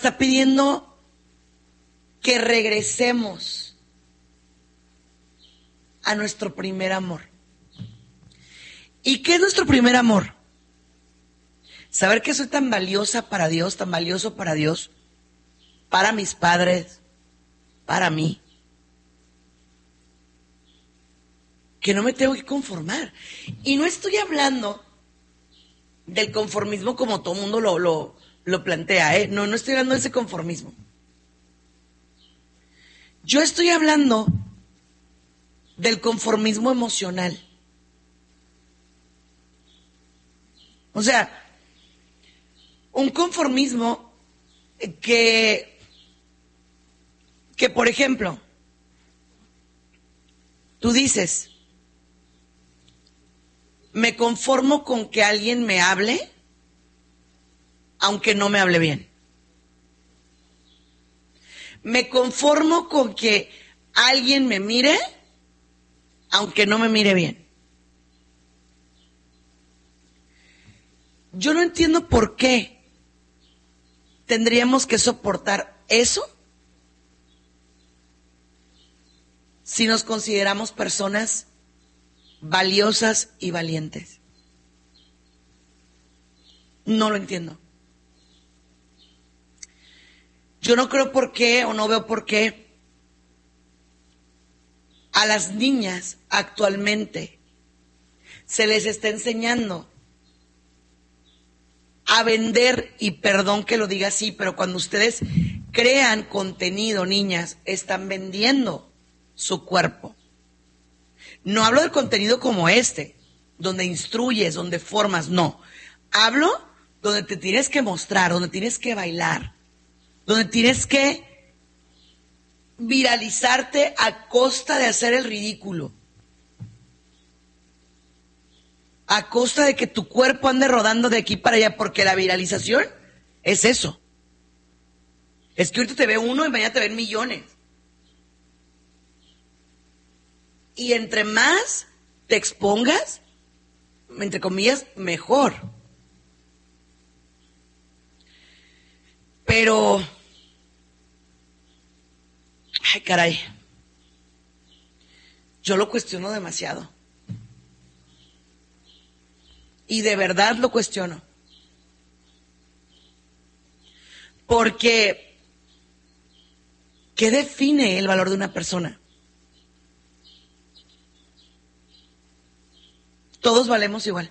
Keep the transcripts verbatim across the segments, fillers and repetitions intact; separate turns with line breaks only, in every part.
está pidiendo que regresemos a nuestro primer amor. ¿Y qué es nuestro primer amor? Saber que soy tan valiosa para Dios, tan valioso para Dios, para mis padres, para mí, que no me tengo que conformar. Y no estoy hablando del conformismo como todo mundo lo, lo, lo plantea, ¿eh? No, no estoy hablando de ese conformismo. Yo estoy hablando del conformismo emocional. O sea, un conformismo que, que por ejemplo, tú dices, me conformo con que alguien me hable, aunque no me hable bien. Me conformo con que alguien me mire, aunque no me mire bien. Yo no entiendo por qué tendríamos que soportar eso si nos consideramos personas valiosas y valientes. No lo entiendo. Yo no creo por qué, o no veo por qué, a las niñas actualmente se les está enseñando a vender, y perdón que lo diga así, pero cuando ustedes crean contenido, niñas, están vendiendo su cuerpo. No hablo del contenido como este, donde instruyes, donde formas, no. Hablo donde te tienes que mostrar, donde tienes que bailar, donde tienes que viralizarte a costa de hacer el ridículo, a costa de que tu cuerpo ande rodando de aquí para allá, porque la viralización es eso. Es que ahorita te ve uno y mañana te ven millones. Y entre más te expongas, entre comillas, mejor. Pero, ay caray, yo lo cuestiono demasiado. Y de verdad lo cuestiono. Porque, ¿qué define el valor de una persona? Todos valemos igual.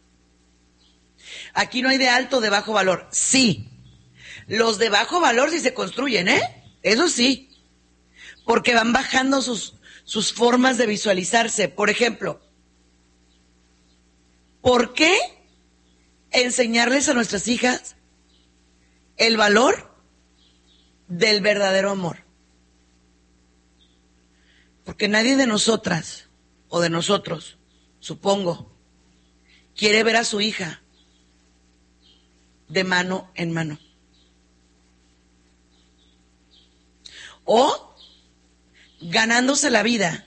Aquí no hay de alto o de bajo valor. Sí, los de bajo valor sí se construyen, ¿eh? Eso sí, porque van bajando sus, sus formas de visualizarse. Por ejemplo, ¿por qué enseñarles a nuestras hijas el valor del verdadero amor? Porque nadie de nosotras o de nosotros, supongo, quiere ver a su hija de mano en mano. O ganándose la vida,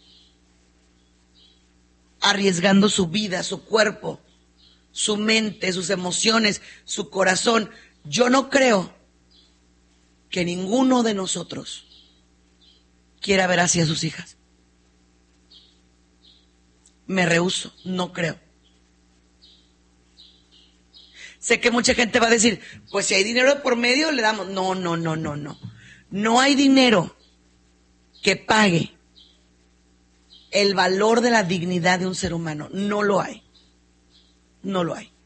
arriesgando su vida, su cuerpo, su mente, sus emociones, su corazón. Yo no creo que ninguno de nosotros quiera ver así a sus hijas. Me rehúso, no creo. Sé que mucha gente va a decir, pues si hay dinero por medio, le damos. No, no, no, no, no. No hay dinero que pague el valor de la dignidad de un ser humano. No lo hay. No lo hay.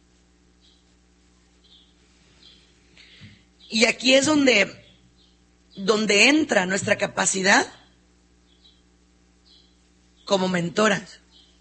Y aquí es donde, donde entra nuestra capacidad como mentoras,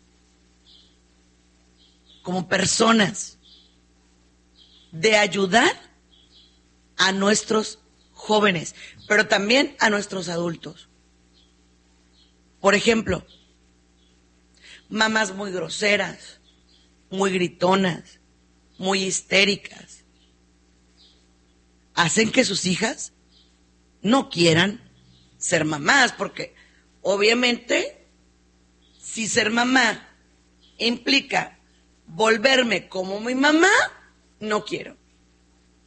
como personas, de ayudar a nuestros jóvenes, pero también a nuestros adultos. Por ejemplo, mamás muy groseras, muy gritonas, muy histéricas, hacen que sus hijas no quieran ser mamás, porque obviamente si ser mamá implica volverme como mi mamá, no quiero.